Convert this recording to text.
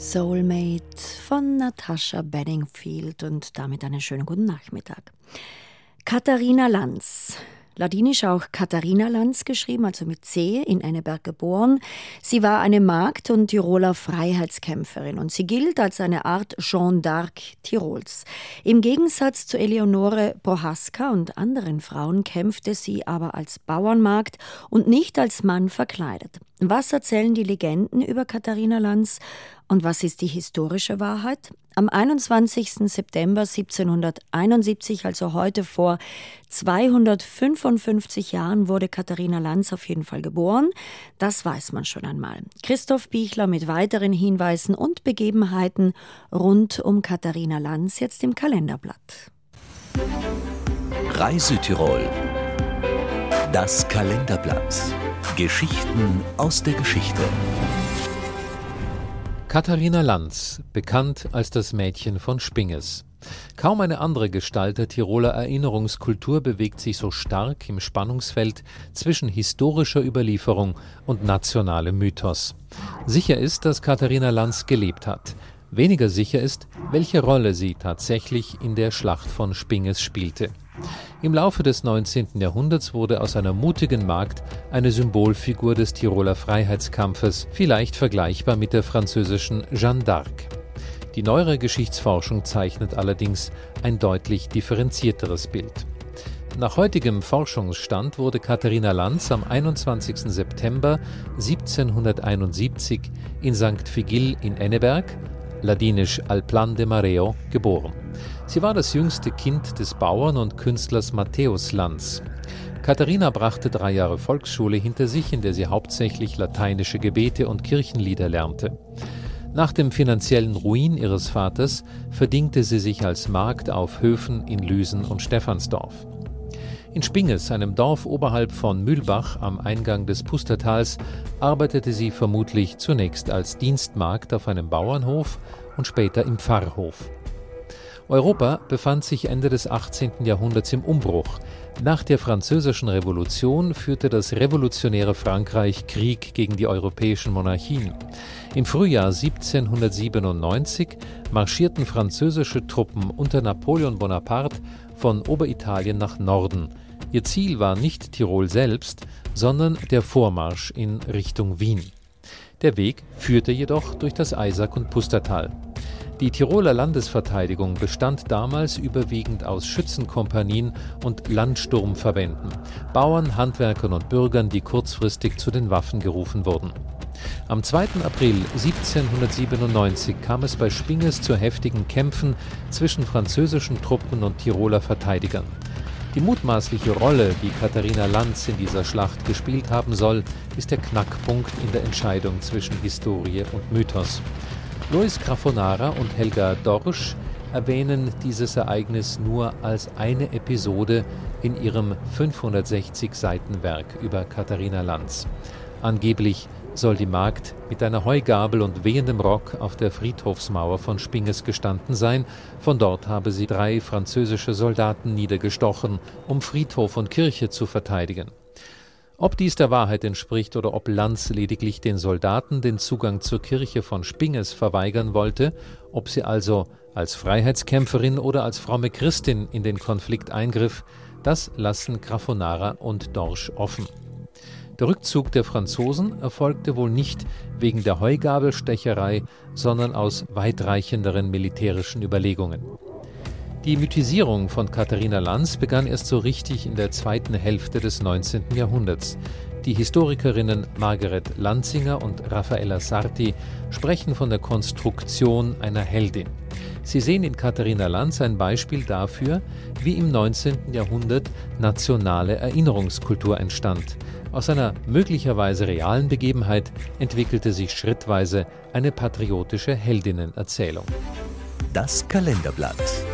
Soulmate von Natasha Bedingfield und damit einen schönen guten Nachmittag. Katharina Lanz, ladinisch auch Katharina Lanz geschrieben, also mit C, in Enneberg geboren. Sie war eine Magd und Tiroler Freiheitskämpferin und sie gilt als eine Art Jeanne d'Arc Tirols. Im Gegensatz zu Eleonore Prohaska und anderen Frauen kämpfte sie aber als Bauernmagd und nicht als Mann verkleidet. Was erzählen die Legenden über Katharina Lanz und was ist die historische Wahrheit? Am 21. September 1771, also heute vor 255 Jahren, wurde Katharina Lanz auf jeden Fall geboren. Das weiß man schon einmal. Christoph Bichler mit weiteren Hinweisen und Begebenheiten rund um Katharina Lanz jetzt im Kalenderblatt. Reise-Tirol. Das Kalenderblatt. Geschichten aus der Geschichte. Katharina Lanz, bekannt als das Mädchen von Spinges. Kaum eine andere Gestalt der Tiroler Erinnerungskultur bewegt sich so stark im Spannungsfeld zwischen historischer Überlieferung und nationalem Mythos. Sicher ist, dass Katharina Lanz gelebt hat. Weniger sicher ist, welche Rolle sie tatsächlich in der Schlacht von Spinges spielte. Im Laufe des 19. Jahrhunderts wurde aus einer mutigen Magd eine Symbolfigur des Tiroler Freiheitskampfes, vielleicht vergleichbar mit der französischen Jeanne d'Arc. Die neuere Geschichtsforschung zeichnet allerdings ein deutlich differenzierteres Bild. Nach heutigem Forschungsstand wurde Katharina Lanz am 21. September 1771 in St. Vigil in Enneberg, ladinisch Al Plan de Mareo, geboren. Sie war das jüngste Kind des Bauern und Künstlers Matthäus Lanz. Katharina brachte 3 Jahre Volksschule hinter sich, in der sie hauptsächlich lateinische Gebete und Kirchenlieder lernte. Nach dem finanziellen Ruin ihres Vaters verdingte sie sich als Magd auf Höfen in Lüsen und Stephansdorf. In Spinges, einem Dorf oberhalb von Mühlbach am Eingang des Pustertals, arbeitete sie vermutlich zunächst als Dienstmagd auf einem Bauernhof und später im Pfarrhof. Europa befand sich Ende des 18. Jahrhunderts im Umbruch. Nach der Französischen Revolution führte das revolutionäre Frankreich Krieg gegen die europäischen Monarchien. Im Frühjahr 1797 marschierten französische Truppen unter Napoleon Bonaparte von Oberitalien nach Norden. Ihr Ziel war nicht Tirol selbst, sondern der Vormarsch in Richtung Wien. Der Weg führte jedoch durch das Eisack- und Pustertal. Die Tiroler Landesverteidigung bestand damals überwiegend aus Schützenkompanien und Landsturmverbänden, Bauern, Handwerkern und Bürgern, die kurzfristig zu den Waffen gerufen wurden. Am 2. April 1797 kam es bei Spinges zu heftigen Kämpfen zwischen französischen Truppen und Tiroler Verteidigern. Die mutmaßliche Rolle, die Katharina Lanz in dieser Schlacht gespielt haben soll, ist der Knackpunkt in der Entscheidung zwischen Historie und Mythos. Lois Graffonara und Helga Dorsch erwähnen dieses Ereignis nur als eine Episode in ihrem 560-Seiten-Werk über Katharina Lanz. Angeblich soll die Magd mit einer Heugabel und wehendem Rock auf der Friedhofsmauer von Spinges gestanden sein. Von dort habe sie 3 französische Soldaten niedergestochen, um Friedhof und Kirche zu verteidigen. Ob dies der Wahrheit entspricht oder ob Lanz lediglich den Soldaten den Zugang zur Kirche von Spinges verweigern wollte, ob sie also als Freiheitskämpferin oder als fromme Christin in den Konflikt eingriff, das lassen Graffonara und Dorsch offen. Der Rückzug der Franzosen erfolgte wohl nicht wegen der Heugabelstecherei, sondern aus weitreichenderen militärischen Überlegungen. Die Mythisierung von Katharina Lanz begann erst so richtig in der zweiten Hälfte des 19. Jahrhunderts. Die Historikerinnen Margaret Lanzinger und Raffaella Sarti sprechen von der Konstruktion einer Heldin. Sie sehen in Katharina Lanz ein Beispiel dafür, wie im 19. Jahrhundert nationale Erinnerungskultur entstand. Aus einer möglicherweise realen Begebenheit entwickelte sich schrittweise eine patriotische Heldinnenerzählung. Das Kalenderblatt.